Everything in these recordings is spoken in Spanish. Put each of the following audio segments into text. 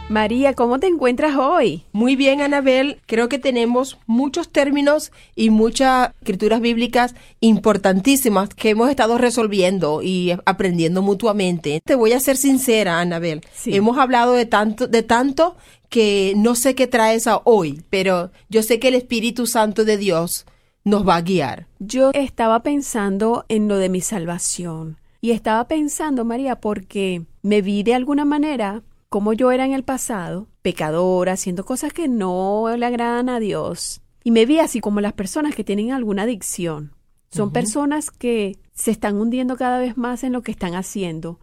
María, ¿cómo te encuentras hoy? Muy bien, Anabel. Creo que tenemos muchos términos y muchas escrituras bíblicas importantísimas que hemos estado resolviendo y aprendiendo mutuamente. Te voy a ser sincera, Anabel. Sí. Hemos hablado de tanto que no sé qué traes a hoy, pero yo sé que el Espíritu Santo de Dios nos va a guiar. Yo estaba pensando en lo de mi salvación. Y estaba pensando, María, porque me vi de alguna manera como yo era en el pasado, pecadora, haciendo cosas que no le agradan a Dios. Y me vi así como las personas que tienen alguna adicción. Son personas que se están hundiendo cada vez más en lo que están haciendo.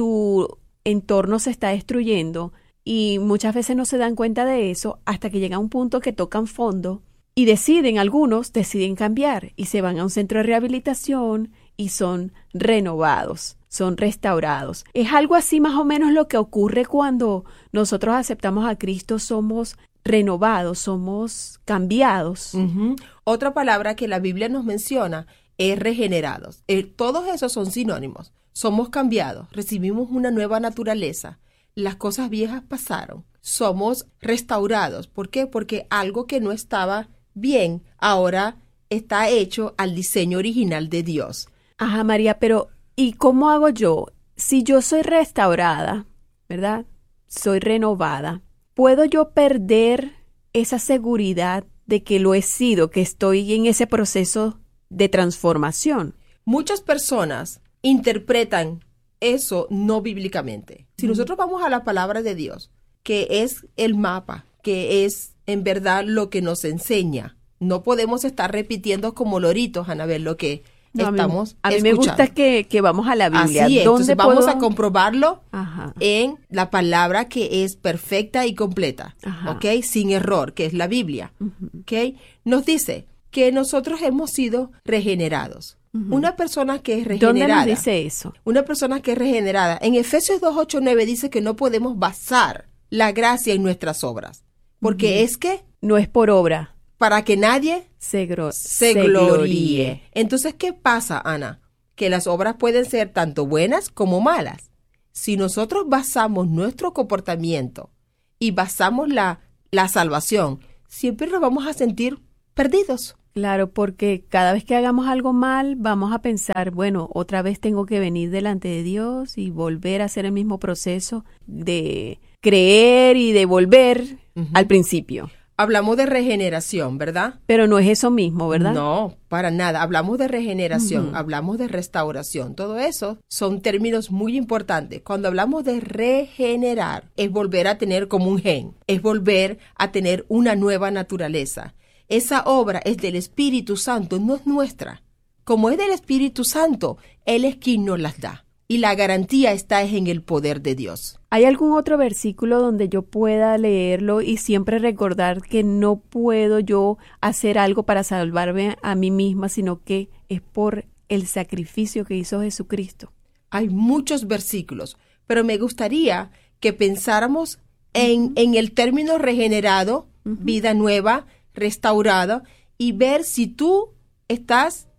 Su entorno se está destruyendo y muchas veces no se dan cuenta de eso hasta que llega a un punto que tocan fondo y algunos deciden cambiar y se van a un centro de rehabilitación y son renovados, son restaurados. Es algo así más o menos lo que ocurre cuando nosotros aceptamos a Cristo, somos renovados, somos cambiados. Otra palabra que la Biblia nos menciona es regenerados. Todos esos son sinónimos. Somos cambiados, recibimos una nueva naturaleza. Las cosas viejas pasaron. Somos restaurados. ¿Por qué? Porque algo que no estaba bien ahora está hecho al diseño original de Dios. Ajá, María, pero ¿y cómo hago yo? Si yo soy restaurada, ¿verdad? Soy renovada. ¿Puedo yo perder esa seguridad de que lo he sido, que estoy en ese proceso de transformación? Muchas personas interpretan eso no bíblicamente. Si nosotros vamos a la palabra de Dios, que es el mapa, que es en verdad lo que nos enseña, no podemos estar repitiendo como loritos, Anabel, lo que estamos a mí me gusta que vamos a la Biblia. Así es, ¿Dónde entonces vamos puedo a comprobarlo Ajá. en la palabra que es perfecta y completa, Ajá. ¿ok? Sin error, que es la Biblia, ¿ok? Nos dice que nosotros hemos sido regenerados. Una persona que es regenerada. ¿Dónde nos dice eso? Una persona que es regenerada. En Efesios 2:8-9 dice que no podemos basar la gracia en nuestras obras, porque es que no es por obra. Para que nadie se gloríe. Entonces, ¿qué pasa, Ana? Que las obras pueden ser tanto buenas como malas. Si nosotros basamos nuestro comportamiento y basamos la salvación, siempre nos vamos a sentir perdidos. Claro, porque cada vez que hagamos algo mal, vamos a pensar, bueno, otra vez tengo que venir delante de Dios y volver a hacer el mismo proceso de creer y de volver al principio. Hablamos de regeneración, ¿verdad? Pero no es eso mismo, ¿verdad? No, para nada. Hablamos de regeneración, hablamos de restauración. Todo eso son términos muy importantes. Cuando hablamos de regenerar, es volver a tener como un gen, es volver a tener una nueva naturaleza. Esa obra es del Espíritu Santo, no es nuestra. Como es del Espíritu Santo, Él es quien nos las da. Y la garantía está en el poder de Dios. ¿Hay algún otro versículo donde yo pueda leerlo y siempre recordar que no puedo yo hacer algo para salvarme a mí misma, sino que es por el sacrificio que hizo Jesucristo? Hay muchos versículos, pero me gustaría que pensáramos en el término regenerado, vida nueva, restaurada, y ver si tú estás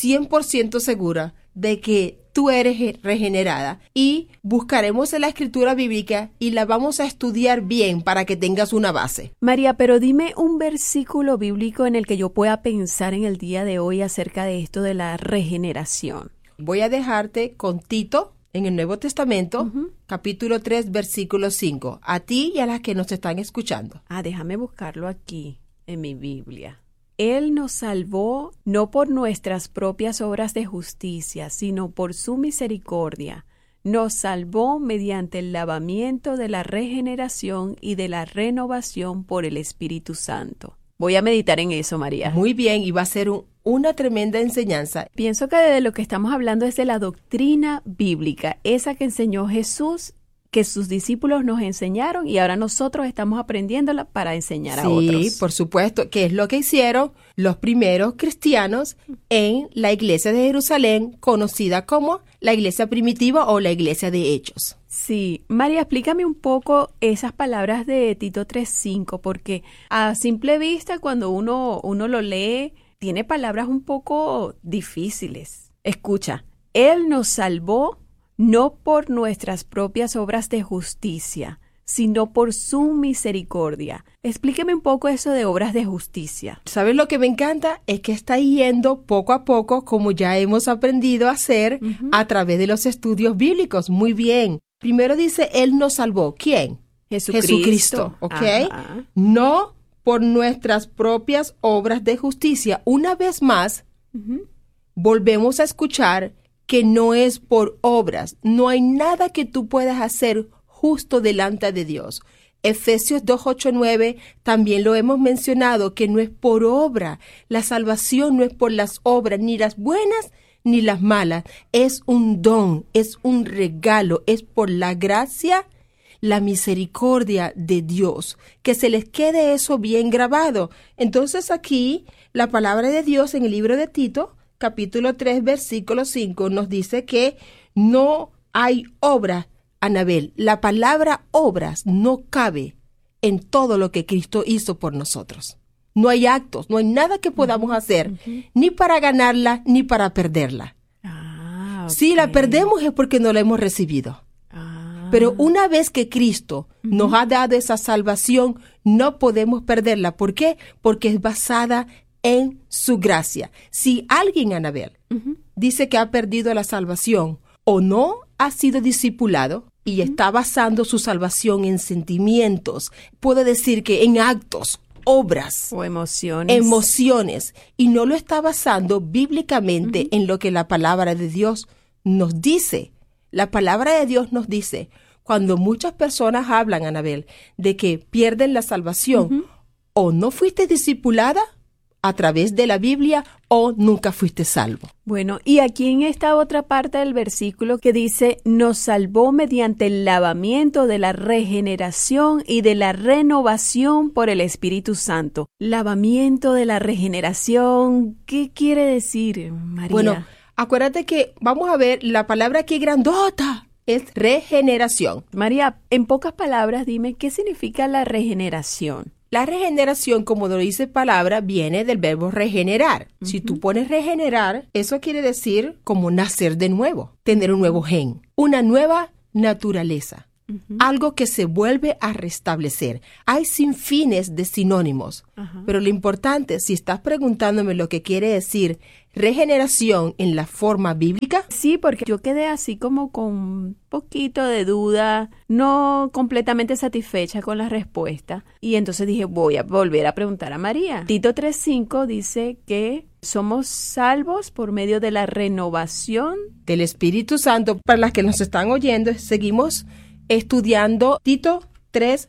100% segura de que tú eres regenerada, y buscaremos en la escritura bíblica y la vamos a estudiar bien para que tengas una base. María, pero dime un versículo bíblico en el que yo pueda pensar en el día de hoy acerca de esto de la regeneración. Voy a dejarte con Tito en el Nuevo Testamento, capítulo 3, versículo 5, a ti y a las que nos están escuchando. Déjame buscarlo aquí en mi Biblia. Él nos salvó no por nuestras propias obras de justicia, sino por su misericordia. Nos salvó mediante el lavamiento de la regeneración y de la renovación por el Espíritu Santo. Voy a meditar en eso, María. Muy bien, y va a ser una tremenda enseñanza. Pienso que de lo que estamos hablando es de la doctrina bíblica, esa que enseñó Jesús, que sus discípulos nos enseñaron y ahora nosotros estamos aprendiéndola para enseñar a otros. Sí, por supuesto, que es lo que hicieron los primeros cristianos en la iglesia de Jerusalén, conocida como la iglesia primitiva o la iglesia de Hechos. Sí, María, explícame un poco esas palabras de Tito 3:5, porque a simple vista cuando uno lo lee, tiene palabras un poco difíciles. Escucha, Él nos salvó no por nuestras propias obras de justicia, sino por su misericordia. Explíqueme un poco eso de obras de justicia. ¿Sabes lo que me encanta? Es que está yendo poco a poco, como ya hemos aprendido a hacer a través de los estudios bíblicos. Muy bien. Primero dice, Él nos salvó. ¿Quién? Jesucristo. ¿Ok? Ajá. No por nuestras propias obras de justicia. Una vez más, volvemos a escuchar que no es por obras. No hay nada que tú puedas hacer justo delante de Dios. Efesios 2:8-9 también lo hemos mencionado, que no es por obra. La salvación no es por las obras, ni las buenas ni las malas. Es un don, es un regalo, es por la gracia, la misericordia de Dios. Que se les quede eso bien grabado. Entonces aquí la palabra de Dios en el libro de Tito, capítulo 3, versículo 5, nos dice que no hay obra. Anabel, la palabra obras no cabe en todo lo que Cristo hizo por nosotros. No hay actos, no hay nada que podamos hacer, ni para ganarla, ni para perderla. Okay. Si la perdemos es porque no la hemos recibido. Pero una vez que Cristo nos ha dado esa salvación, no podemos perderla. ¿Por qué? Porque es basada en su gracia. Si alguien, Anabel, dice que ha perdido la salvación o no ha sido discipulado y está basando su salvación en sentimientos, puede decir que en actos, obras o emociones, y no lo está basando bíblicamente en lo que la palabra de Dios nos dice. La palabra de Dios nos dice, cuando muchas personas hablan, Anabel, de que pierden la salvación, o no fuiste discipulada a través de la Biblia o nunca fuiste salvo. Bueno, y aquí en esta otra parte del versículo que dice, nos salvó mediante el lavamiento de la regeneración y de la renovación por el Espíritu Santo. Lavamiento de la regeneración, ¿qué quiere decir, María? Bueno, acuérdate que vamos a ver la palabra aquí grandota. Es regeneración. María, en pocas palabras, dime, ¿qué significa la regeneración? La regeneración, como lo dice palabra, viene del verbo regenerar. Si tú pones regenerar, eso quiere decir como nacer de nuevo, tener un nuevo gen, una nueva naturaleza, algo que se vuelve a restablecer. Hay sinfines de sinónimos, pero lo importante, si estás preguntándome lo que quiere decir regeneración en la forma bíblica. Sí, porque yo quedé así como con un poquito de duda, no completamente satisfecha con la respuesta. Y entonces dije, voy a volver a preguntar a María. Tito 3:5 dice que somos salvos por medio de la renovación del Espíritu Santo. Para las que nos están oyendo, seguimos estudiando Tito 3:5.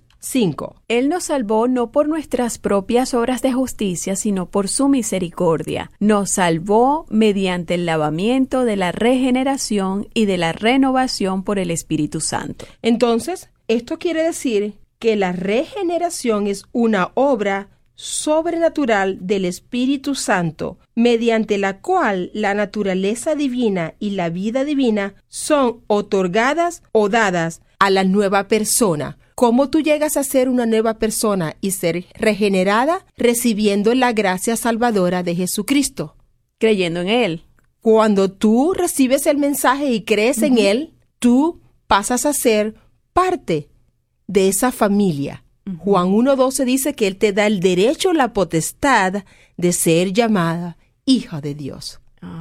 Él nos salvó no por nuestras propias obras de justicia, sino por su misericordia. Nos salvó mediante el lavamiento de la regeneración y de la renovación por el Espíritu Santo. Entonces, esto quiere decir que la regeneración es una obra sobrenatural del Espíritu Santo, mediante la cual la naturaleza divina y la vida divina son otorgadas o dadas a la nueva persona. ¿Cómo tú llegas a ser una nueva persona y ser regenerada? Recibiendo la gracia salvadora de Jesucristo. Creyendo en Él. Cuando tú recibes el mensaje y crees en Él, tú pasas a ser parte de esa familia. Juan 1:12 dice que Él te da el derecho, la potestad de ser llamada hija de Dios.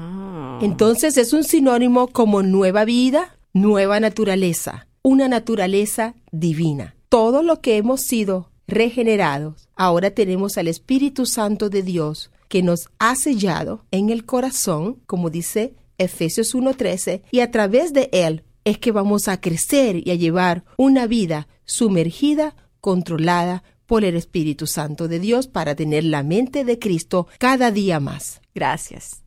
Entonces es un sinónimo como nueva vida, nueva naturaleza, una naturaleza divina. Todo lo que hemos sido regenerados, ahora tenemos al Espíritu Santo de Dios que nos ha sellado en el corazón, como dice Efesios 1:13, y a través de Él es que vamos a crecer y a llevar una vida sumergida, controlada por el Espíritu Santo de Dios para tener la mente de Cristo cada día más. Gracias.